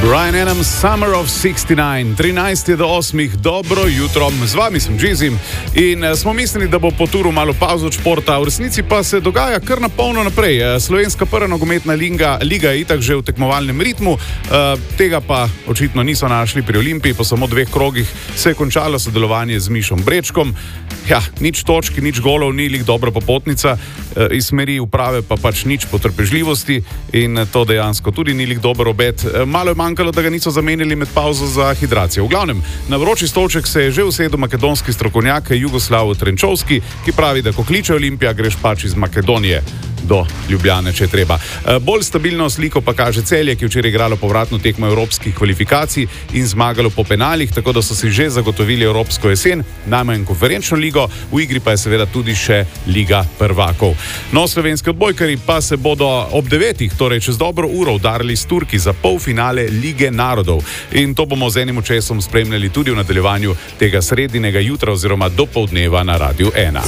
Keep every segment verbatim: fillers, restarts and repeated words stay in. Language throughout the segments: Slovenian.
Bryan Adams, Summer of šestnajst, trinajst do osmih, dobro jutro, z vami sem Džizim in uh, smo mislili, da bo po turu malo pauzo od športa, v resnici pa se dogaja kar na polno naprej. Uh, Slovenska prva nogometna liga, liga je itak že v tekmovalnem ritmu, uh, tega pa očitno niso našli pri Olimpiji, po samo dveh krogih se je končalo sodelovanje z Mišom Brečkom. Ja, nič točk, nič golov, ni lik dobra popotnica, uh, iz smeri uprave pa pač nič potrpežljivosti in uh, to dejansko tudi ni lik dober obet. Uh, malo je manjkalo, da ga niso zamenjali med pauzo za hidracijo. V glavnem, na vroči stolček se je že usedel makedonski strokovnjak Jugoslav Trenčovski, ki pravi, da ko kliče Olimpija, greš pač iz Makedonije do Ljubljane, če treba. Bolj stabilno sliko pa kaže Celje, ki je včeraj igralo povratno tekmo evropskih kvalifikacij in zmagalo po penalih, tako da so si že zagotovili evropsko jesen, najmanj konferenčno ligo, v igri pa je seveda tudi še Liga prvakov. No, slovenski odbojkari pa se bodo ob devetih, torej čez dobro uro, udarili s Turki za polfinale Lige narodov. In to bomo z enim očesom spremljali tudi v nadaljevanju tega sredinega jutra oziroma dopoldneva na Radiu ena.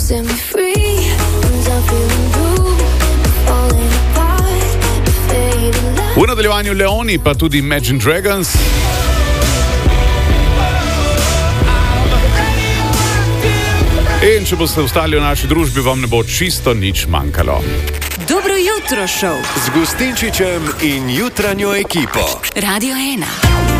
V nadaljevanju Leoni, pa tudi Imagine Dragons. In če boste ostali v naši družbi, vam ne bo čisto nič manjkalo. Dobro jutro, šov z Gustinčičem in jutranjo ekipo. Radio ena.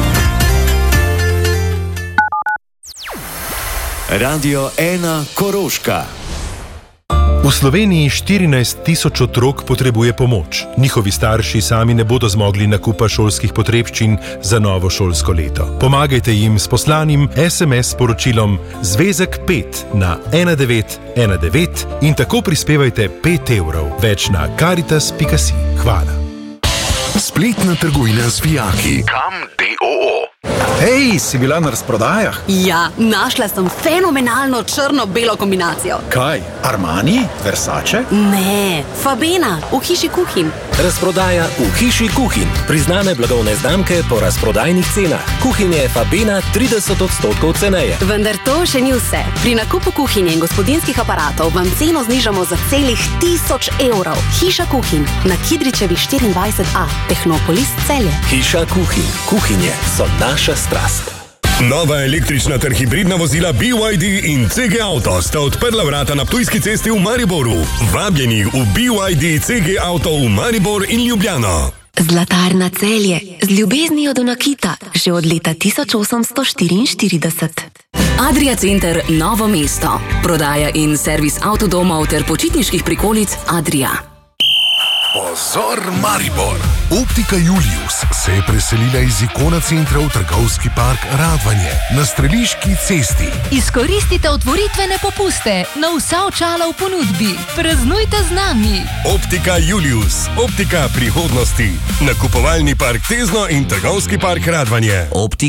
Radio ena Koroška. V Sloveniji štirinajst tisoč otrok potrebuje pomoč. Njihovi starši sami ne bodo zmogli nakupa šolskih potrebščin za novo šolsko leto. Pomagajte jim s poslanim es em es sporočilom Zvezek pet na ena devet ena devet in tako prispevajte pet evrov. Več na karitas pika si. Hvala. Spletna trgovina z vijaki. Kam D O O. Hej, si bila na razprodajah? Ja, našla sem fenomenalno črno-belo kombinacijo. Kaj? Armani? Versace? Ne, Fabena, v hiši kuhinj. Razprodaja v hiši kuhinj. Priznane blagovne znamke po razprodajnih cenah. Kuhinje Fabena trideset odstotkov ceneje. Vendar to še ni vse. Pri nakupu kuhinje in gospodinjskih aparatov vam ceno znižamo za celih tisoč evrov. Hiša kuhinj na Kidričevi štiriindvajset A, Tehnopolis Celje. Hiša kuhinj. Kuhinje so naša strast. Nova električna ter hibridna vozila B Y D in C G Auto sta odprla vrata na Ptujski cesti v Mariboru. Vabljeni v B Y D C G Auto v Maribor in Ljubljano. Zlatarna Celje, z ljubeznijo do nakita, že od leta tisoč osemsto štiriinštirideset. Adria Center Novo mesto. Prodaja in servis avtodomov ter počitniških prikolic Adria. Pozor Maribor! Optika Julius se je preselila iz Ikona centra v trgovski park Radvanje na Streliški cesti. Izkoristite otvoritvene popuste na vsa očala v ponudbi. Praznujte z nami. Optika Julius. Optika prihodnosti. Nakupovalni park Tezno in trgovski park Radvanje. Optika